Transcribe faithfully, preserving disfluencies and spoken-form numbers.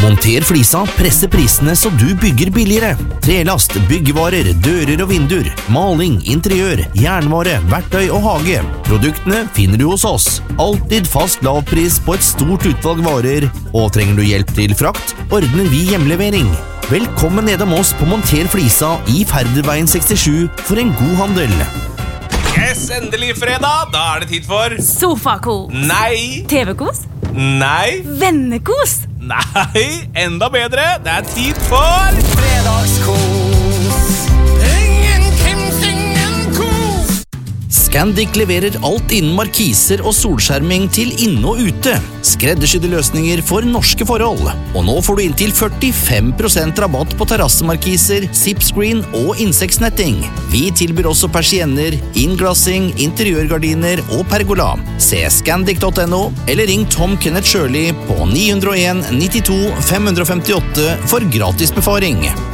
Monter Flisa presser prisene så du bygger billigere. Trelast, byggevarer, dører og vinduer, maling, interiør, jernvare, verktøy og hage. Produktene finner du hos oss. Alltid fast lavpris på et stort utvalg varer. Og trenger du hjelp til frakt, ordner vi hjemlevering. Velkommen nedom oss på Monter Flisa i Færderveien sekstisju for en god handel. Yes, endelig fredag. Da er det tid for Sofakos. Nei. T V-kos. Nei. Vennekos. Nei, enda bedre. Det er tid for Fredagskos. Ingen Kims, ingen kos. Scandic leverer alt innen markiser og solskjerming til inne og ute. Skreddersydde løsninger for norske forhold. Og nå får du inntil førtifem prosent rabatt på terrassemarkiser, zipscreen og insektsnetting. Vi tilbyr også persienner, innglassing, interiørgardiner og pergola. Se scandic punktum no eller ring Tom Kenneth Shirley på ni null en nittito fem fem åtte for gratis befaring.